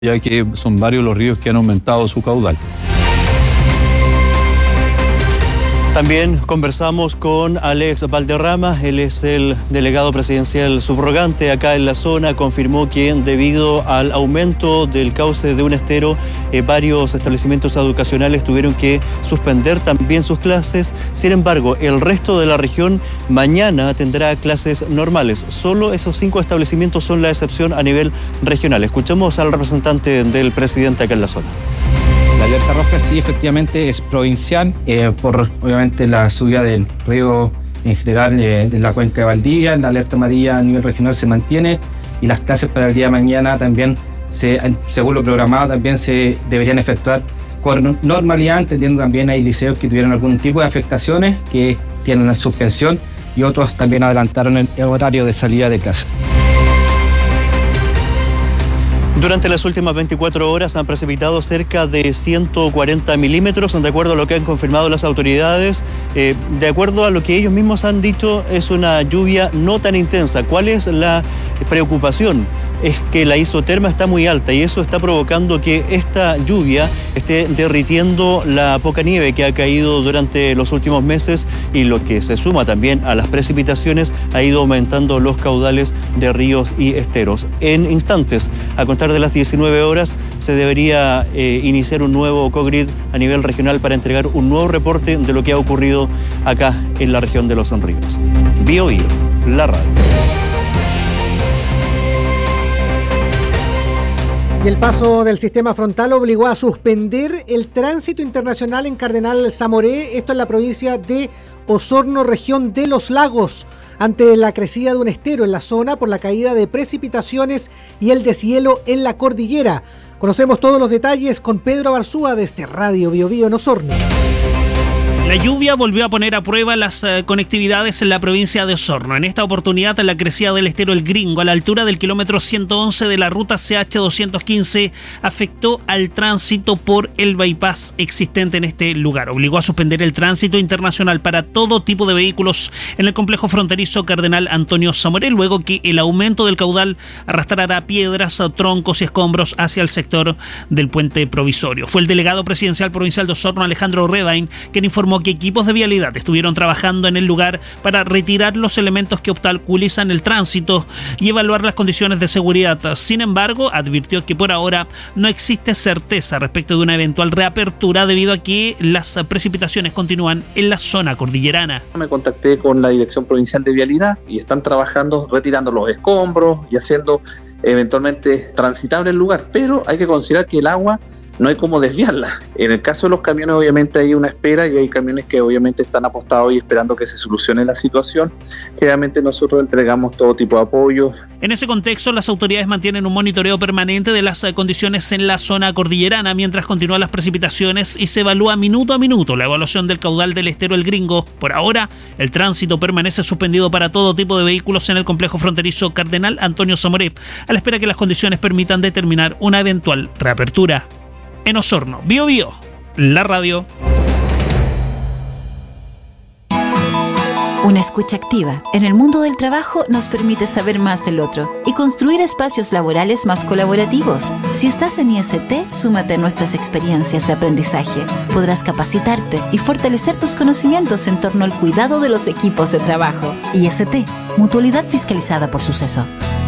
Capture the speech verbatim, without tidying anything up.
ya que son varios los ríos que han aumentado su caudal. También conversamos con Alex Valderrama, él es el delegado presidencial subrogante acá en la zona. Confirmó que debido al aumento del cauce de un estero, eh, varios establecimientos educacionales tuvieron que suspender también sus clases. Sin embargo, el resto de la región mañana tendrá clases normales. Solo esos cinco establecimientos son la excepción a nivel regional. Escuchamos al representante del presidente acá en la zona. La alerta roja sí, efectivamente, es provincial, eh, por obviamente la subida del río en general eh, de la cuenca de Valdivia. La alerta amarilla a nivel regional se mantiene y las clases para el día de mañana también, se, según lo programado, también se deberían efectuar con normalidad, entendiendo también hay liceos que tuvieron algún tipo de afectaciones que tienen la suspensión y otros también adelantaron el horario de salida de clases. Durante las últimas veinticuatro horas han precipitado cerca de ciento cuarenta milímetros, de acuerdo a lo que han confirmado las autoridades. Eh, de acuerdo a lo que ellos mismos han dicho, es una lluvia no tan intensa. ¿Cuál es la preocupación? Es que la isoterma está muy alta y eso está provocando que esta lluvia esté derritiendo la poca nieve que ha caído durante los últimos meses, y lo que se suma también a las precipitaciones ha ido aumentando los caudales de ríos y esteros. En instantes, a contar de las diecinueve horas, se debería eh, iniciar un nuevo COGRID a nivel regional para entregar un nuevo reporte de lo que ha ocurrido acá en la región de Los Ríos. Bio Bio, la radio. Y el paso del sistema frontal obligó a suspender el tránsito internacional en Cardenal Zamoré, esto en la provincia de Osorno, región de Los Lagos, ante la crecida de un estero en la zona por la caída de precipitaciones y el deshielo en la cordillera. Conocemos todos los detalles con Pedro Barzúa desde Radio Bio Bio en Osorno. La lluvia volvió a poner a prueba las uh, conectividades en la provincia de Osorno. En esta oportunidad, la crecida del estero El Gringo, a la altura del kilómetro ciento once de la ruta C H doscientos quince, afectó al tránsito por el bypass existente en este lugar. Obligó a suspender el tránsito internacional para todo tipo de vehículos en el complejo fronterizo Cardenal Antonio Zamoré, luego que el aumento del caudal arrastrará piedras, troncos y escombros hacia el sector del puente provisorio. Fue el delegado presidencial provincial de Osorno, Alejandro Redain, quien informó que equipos de vialidad estuvieron trabajando en el lugar para retirar los elementos que obstaculizan el tránsito y evaluar las condiciones de seguridad. Sin embargo, advirtió que por ahora no existe certeza respecto de una eventual reapertura debido a que las precipitaciones continúan en la zona cordillerana. Me contacté con la Dirección Provincial de Vialidad y están trabajando retirando los escombros y haciendo eventualmente transitable el lugar, pero hay que considerar que el agua no hay cómo desviarla. En el caso de los camiones, obviamente hay una espera y hay camiones que obviamente están apostados y esperando que se solucione la situación. Generalmente nosotros entregamos todo tipo de apoyo. En ese contexto, las autoridades mantienen un monitoreo permanente de las condiciones en la zona cordillerana mientras continúan las precipitaciones y se evalúa minuto a minuto la evaluación del caudal del estero El Gringo. Por ahora, el tránsito permanece suspendido para todo tipo de vehículos en el complejo fronterizo Cardenal Antonio Zamoré, a la espera que las condiciones permitan determinar una eventual reapertura. En Osorno, Bio Bio, la radio. Una escucha activa en el mundo del trabajo nos permite saber más del otro y construir espacios laborales más colaborativos. Si estás en I S T, súmate a nuestras experiencias de aprendizaje. Podrás capacitarte y fortalecer tus conocimientos en torno al cuidado de los equipos de trabajo. I S T, Mutualidad Fiscalizada por Suceso.